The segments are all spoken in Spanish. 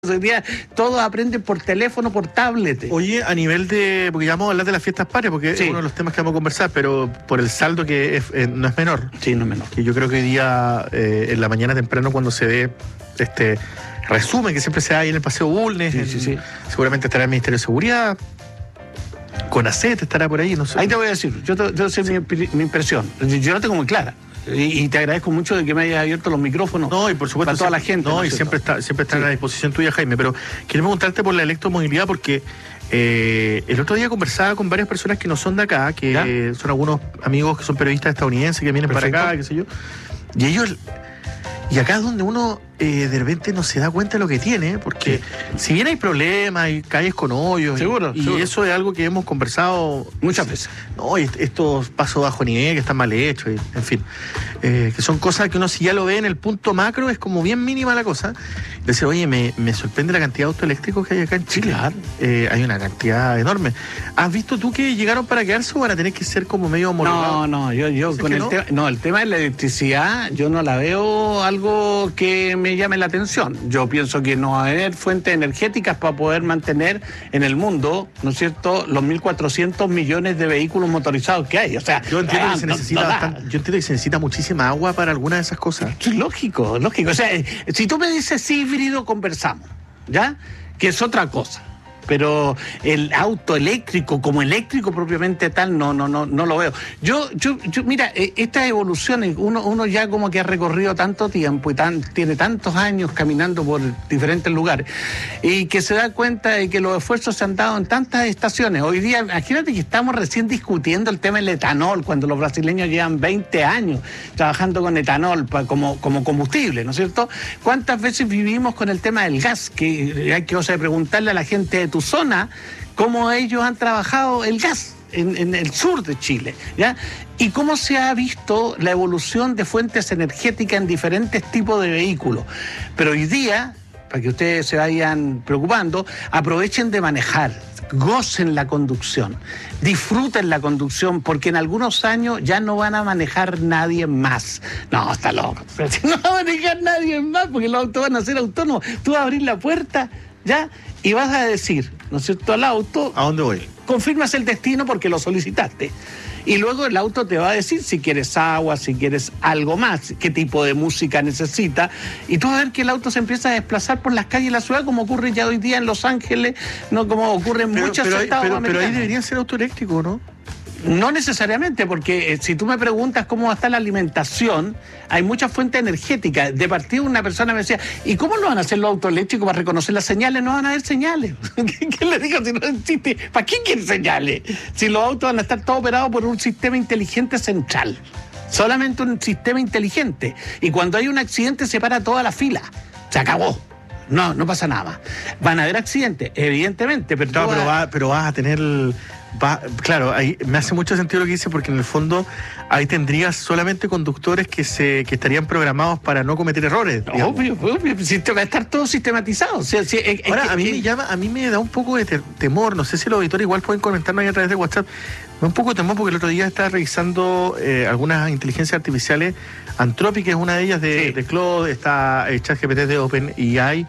Hoy día todos aprenden por teléfono, por tablet. Oye, a nivel de, porque ya vamos a hablar de las fiestas patrias, porque Sí. es uno de los temas que vamos a conversar, pero por el saldo que no es menor. Sí, no es menor. Que yo creo que hoy día, en la mañana temprano, cuando se ve este resumen que siempre se da ahí en el Paseo Bulnes, Sí. seguramente estará el Ministerio de Seguridad, CONACET estará por ahí, no sé. Ahí te voy a decir, yo te voy a decir mi impresión. Yo la tengo muy clara. Y te agradezco mucho de que me hayas abierto los micrófonos. No, y por supuesto, para toda la gente. No, ¿no y es siempre cierto? está Sí. a la disposición tuya, Jaime. Pero quiero preguntarte por la electromovilidad, porque el otro día conversaba con varias personas que no son de acá, que ¿Ya? son algunos amigos que son periodistas estadounidenses que vienen Perfecto. para acá, qué sé yo. Y ellos. Y acá es donde uno de repente no se da cuenta de lo que tiene, porque si bien hay problemas, hay calles con hoyos, Seguro, y seguro. eso es algo que hemos conversado Muchas veces. no, y estos pasos bajo nivel que están mal hechos, en fin, que son cosas que uno si ya lo ve en el punto macro es como bien mínima la cosa. Decir, oye, me sorprende la cantidad de autos eléctricos que hay acá en Chile. Claro. Hay una cantidad enorme. ¿Has visto tú que llegaron para quedarse o van a tener que ser como medio homologados? No, yo con el tema, no, el tema de la electricidad, yo no la veo algo que me llame la atención. Yo pienso que no va a haber fuentes energéticas para poder mantener en el mundo, ¿no es cierto?, los 1.400 millones de vehículos motorizados que hay. O sea, Yo entiendo que se no necesita da. bastante, yo entiendo que se necesita muchísima agua para algunas de esas cosas. Es lógico. O sea, si tú me dices híbrido, conversamos, ¿ya? Que es otra cosa. Pero el auto eléctrico, como eléctrico propiamente tal, no lo veo. Yo mira, estas evoluciones, uno ya como que ha recorrido tanto tiempo y tiene tantos años caminando por diferentes lugares, y que se da cuenta de que los esfuerzos se han dado en tantas estaciones. Hoy día, imagínate que estamos recién discutiendo el tema del etanol, cuando los brasileños llevan 20 años trabajando con etanol como combustible, ¿no es cierto? ¿Cuántas veces vivimos con el tema del gas? Que hay que, o sea, preguntarle a la gente de tu zona cómo ellos han trabajado el gas en el sur de Chile, ¿ya? Y cómo se ha visto la evolución de fuentes energéticas en diferentes tipos de vehículos. Pero hoy día, para que ustedes se vayan preocupando, aprovechen de manejar, gocen la conducción, disfruten la conducción, porque en algunos años ya no van a manejar nadie más. No, está loco. No va a manejar nadie más, porque los autos van a ser autónomos. Tú vas a abrir la puerta, ¿ya? Y vas a decir, ¿no es cierto?, al auto, ¿A dónde voy? confirmas el destino porque lo solicitaste. Y luego el auto te va a decir si quieres agua, si quieres algo más, qué tipo de música necesita. Y tú vas a ver que el auto se empieza a desplazar por las calles de la ciudad, como ocurre ya hoy día en Los Ángeles, no como ocurre en muchos estados pero ahí americanos. debería ser autoeléctrico, ¿no? No necesariamente, porque si tú me preguntas cómo va a estar la alimentación, hay muchas fuentes energéticas. De partida una persona me decía, ¿y cómo lo van a hacer los autos eléctricos para reconocer las señales? No van a haber señales. ¿Qué le digo si no existe? ¿Para qué quieren señales? Si los autos van a estar todos operados por un sistema inteligente central. Solamente un sistema inteligente. Y cuando hay un accidente se para toda la fila. Se acabó. No pasa nada más. Van a haber accidentes, evidentemente, pero, Claro, pero vas a tener... claro, ahí me hace mucho sentido lo que dice, porque en el fondo ahí tendrías solamente conductores que estarían programados para no cometer errores. Digamos. Obvio, si va a estar todo sistematizado. O sea, Ahora, a mí me da un poco de temor, no sé si los auditores igual pueden comentarnos ahí a través de WhatsApp, me da un poco de temor porque el otro día estaba revisando algunas inteligencias artificiales. Anthropic es una de ellas de Claude, está ChatGPT de OpenAI,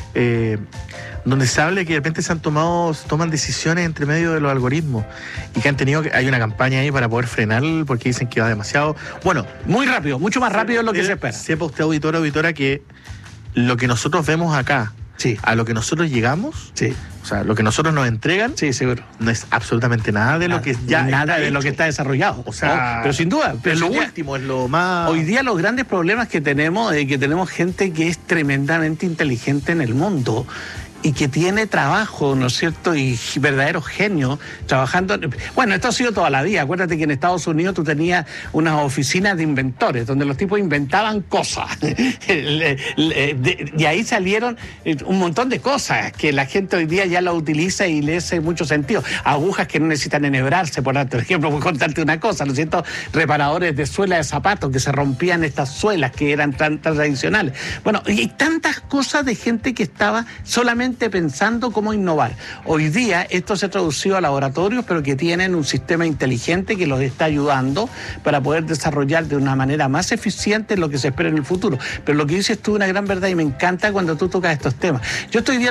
donde se habla que de repente toman decisiones entre medio de los algoritmos y que hay una campaña ahí para poder frenar porque dicen que va demasiado. Bueno, muy rápido, mucho más rápido de lo que se espera. Sepa usted, auditora, que lo que nosotros vemos acá, Sí. a lo que nosotros llegamos, Sí. o sea, lo que nosotros nos entregan, Sí, seguro. no es absolutamente nada de lo que ya nada está de lo hecho. que está desarrollado. O sea, pero sin duda. es lo hoy día- último, es lo más... Hoy día los grandes problemas que tenemos es que tenemos gente que es tremendamente inteligente en el mundo y que tiene trabajo, ¿no es cierto?, y verdaderos genios trabajando. Bueno, esto ha sido toda la vida. Acuérdate que en Estados Unidos tú tenías unas oficinas de inventores, donde los tipos inventaban cosas. Y ahí salieron un montón de cosas que la gente hoy día ya la utiliza y le hace mucho sentido. Agujas que no necesitan enhebrarse, por ejemplo, por contarte una cosa, ¿no es cierto? Reparadores de suela de zapatos, que se rompían estas suelas que eran tan tradicionales. Bueno, y tantas cosas de gente que estaba solamente pensando cómo innovar. Hoy día esto se ha traducido a laboratorios, pero que tienen un sistema inteligente que los está ayudando para poder desarrollar de una manera más eficiente lo que se espera en el futuro. Pero lo que dices tú es una gran verdad y me encanta cuando tú tocas estos temas. Yo estoy